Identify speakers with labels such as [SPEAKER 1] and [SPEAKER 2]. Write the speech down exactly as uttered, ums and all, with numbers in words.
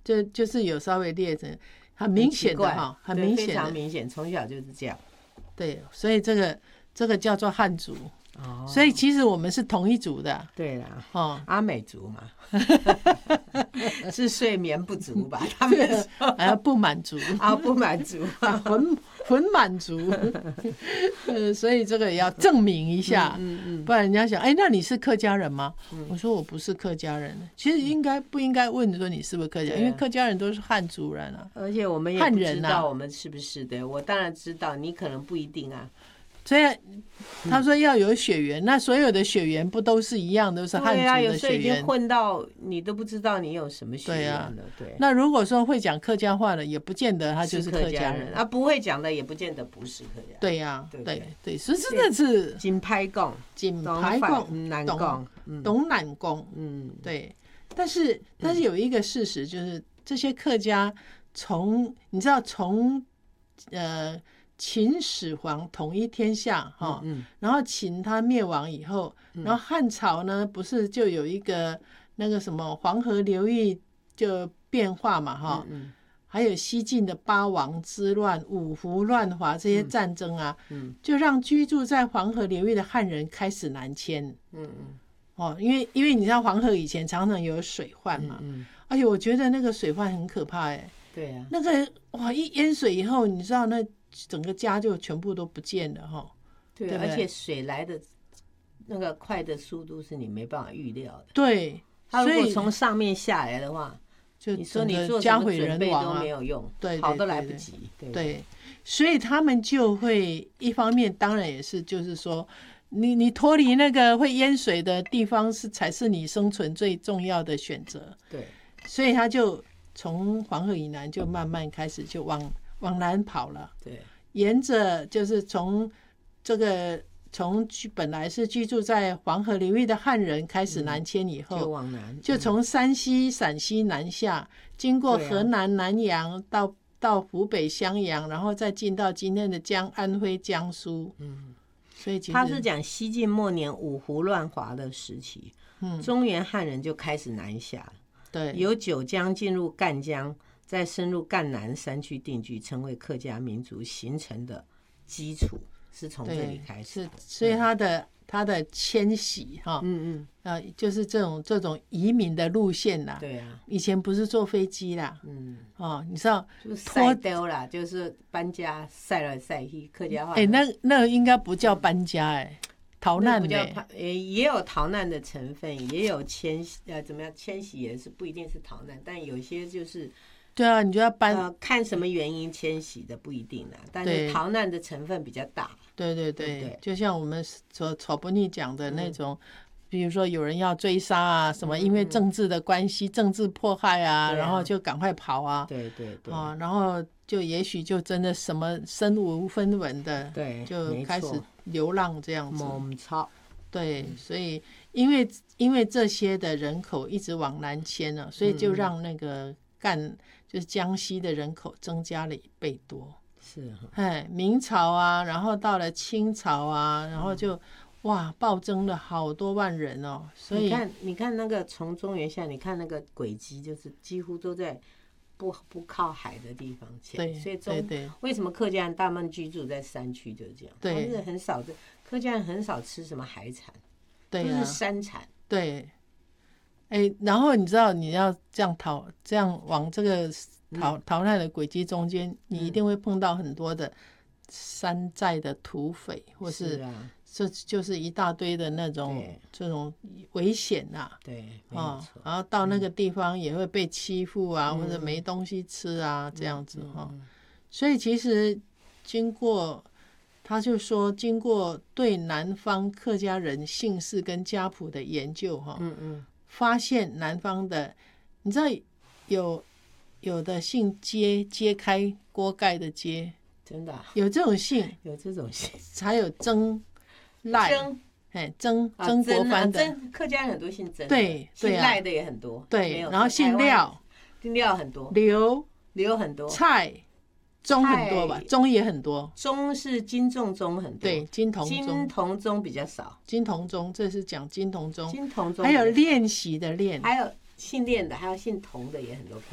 [SPEAKER 1] 就就是有稍微裂成很明显的哈，很明显的，
[SPEAKER 2] 非常明显，从小就是这样。
[SPEAKER 1] 对，所以这个这个叫做汉族。哦，所以其实我们是同一族的。
[SPEAKER 2] 对啦，哦，阿美族嘛，是睡眠不足吧？他们
[SPEAKER 1] 还要不满足
[SPEAKER 2] 啊，不满足，
[SPEAKER 1] 很很满足。呃，所以这个也要证明一下，嗯嗯，不然人家想，哎，那你是客家人吗？我说我不是客家人。其实应该不应该问说你是不是客家人？因为客家人都是汉族人啊，
[SPEAKER 2] 而且我们也不知道我们是不是的。我当然知道，你可能不一定啊。
[SPEAKER 1] 所以他说要有血缘，那所有的血缘不都是一样，都是汉族的血缘？对啊，
[SPEAKER 2] 有时候已经混到你都不知道你有什么血缘了。对，
[SPEAKER 1] 那如果说会讲客家话的，也不见得他就是客家人
[SPEAKER 2] 啊；不会讲的，也不见得不是客家人。
[SPEAKER 1] 对呀，对对，所以真的是
[SPEAKER 2] 金牌讲、
[SPEAKER 1] 金牌讲、
[SPEAKER 2] 南讲、
[SPEAKER 1] 东南讲，嗯，对。但是但是有一个事实就是，这些客家从你知道从呃。秦始皇统一天下哈，嗯嗯、然后秦他灭亡以后，嗯、然后汉朝呢不是就有一个那个什么黄河流域就变化嘛哈，嗯嗯、还有西晋的八王之乱、五胡乱华这些战争啊，嗯嗯、就让居住在黄河流域的汉人开始南迁。嗯嗯，哦，因为因为你知道黄河以前常常有水患嘛，嗯嗯、而且我觉得那个水患很可怕哎、欸。
[SPEAKER 2] 对啊，
[SPEAKER 1] 那个哇一淹水以后，你知道那。整个家就全部都不见了哈，
[SPEAKER 2] 对，
[SPEAKER 1] 对，
[SPEAKER 2] 而且水来的那个快的速度是你没办法预料的。
[SPEAKER 1] 对，
[SPEAKER 2] 它如果从上面下来的话，就你说你做什么准备都没有用，
[SPEAKER 1] 对，
[SPEAKER 2] 跑都来不及。
[SPEAKER 1] 对，对，所以他们就会一方面当然也是就是说，你你脱离那个会淹水的地方是才是你生存最重要的选择。
[SPEAKER 2] 对，
[SPEAKER 1] 所以他就从黄河以南就慢慢开始就往。往南跑了，
[SPEAKER 2] 对，
[SPEAKER 1] 沿着就是从这个从本来是居住在黄河流域的汉人开始南迁以后，
[SPEAKER 2] 嗯、就往南，
[SPEAKER 1] 就从山西、陕西南下，经过河南南阳到到湖北襄阳，然后再进到今天的江安徽、江苏。嗯，所以其实
[SPEAKER 2] 他是讲西晋末年五胡乱华的时期，嗯，中原汉人就开始南下了，
[SPEAKER 1] 对，
[SPEAKER 2] 由九江进入赣江。再深入赣南山区定居，成为客家民族形成的基础，是从这里开始。
[SPEAKER 1] 是，所以他的他的迁徙哈，嗯嗯，啊，就是这种这种移民的路线啦。
[SPEAKER 2] 对啊，
[SPEAKER 1] 以前不是坐飞机啦，嗯，哦，你知道，
[SPEAKER 2] 就是塞丢啦，就是搬家，塞来塞去，客家话。
[SPEAKER 1] 哎、欸，那那应该不叫搬家哎、欸，逃难的、
[SPEAKER 2] 欸。也也有逃难的成分，也有迁徙，呃，怎么样？迁徙也是不一定是逃难，但有些就是。
[SPEAKER 1] 对啊，你就要搬、
[SPEAKER 2] 呃，看什么原因迁徙的不一定啦，但是逃难的成分比较大。
[SPEAKER 1] 对对 对, 对, 对，就像我们所草不尼讲的那种、嗯，比如说有人要追杀啊，什么因为政治的关系、嗯、政治迫害 啊, 啊，然后就赶快跑啊。
[SPEAKER 2] 对对对。
[SPEAKER 1] 啊，然后就也许就真的什么身无分文的，
[SPEAKER 2] 对，
[SPEAKER 1] 就开始流浪这样子。
[SPEAKER 2] 猛操。
[SPEAKER 1] 对，所以因为因为这些的人口一直往南迁了，所以就让那个赣。就是江西的人口增加了一倍多，
[SPEAKER 2] 是哈，
[SPEAKER 1] 哎，明朝啊，然后到了清朝啊，然后就、嗯、哇暴增了好多万人哦。所以
[SPEAKER 2] 你看，你看那个从中原下，你看那个轨迹，就是几乎都在不不靠海的地方迁。
[SPEAKER 1] 对，
[SPEAKER 2] 所以中
[SPEAKER 1] 对对，
[SPEAKER 2] 为什么客家人大部分居住在山区就是这样？
[SPEAKER 1] 对，
[SPEAKER 2] 是很少的客家人很少吃什么海产，
[SPEAKER 1] 对、啊，
[SPEAKER 2] 都是山产。
[SPEAKER 1] 对。哎，然后你知道你要这样逃，这样往这个逃、嗯、逃难的轨迹中间，你一定会碰到很多的山寨的土匪，或是这就是一大堆的那种这种危险呐、啊。
[SPEAKER 2] 对，
[SPEAKER 1] 啊、哦，然后到那个地方也会被欺负啊，嗯、或者没东西吃啊，嗯、这样子哈、嗯嗯。所以其实经过。他就说，经过对南方客家人姓氏跟家谱的研究，哈，嗯嗯，发现南方的，你知道有有的姓揭，揭开锅盖的揭，
[SPEAKER 2] 真的、啊、
[SPEAKER 1] 有这种姓，
[SPEAKER 2] 有这种姓，
[SPEAKER 1] 还有曾赖，
[SPEAKER 2] 曾，
[SPEAKER 1] 哎，曾曾国藩的，
[SPEAKER 2] 曾客家人很多姓曾，
[SPEAKER 1] 对，
[SPEAKER 2] 姓赖的也很多，
[SPEAKER 1] 对，然后姓廖，
[SPEAKER 2] 姓廖很多，
[SPEAKER 1] 刘
[SPEAKER 2] 刘很多，
[SPEAKER 1] 蔡。钟很多吧，钟也很多。
[SPEAKER 2] 钟是金仲钟很多，
[SPEAKER 1] 对，金铜钟。
[SPEAKER 2] 金铜钟比较少。
[SPEAKER 1] 金铜钟，这是讲金铜钟。
[SPEAKER 2] 金铜钟。
[SPEAKER 1] 还有练习的练，
[SPEAKER 2] 还有姓练的，还有姓铜的也很多客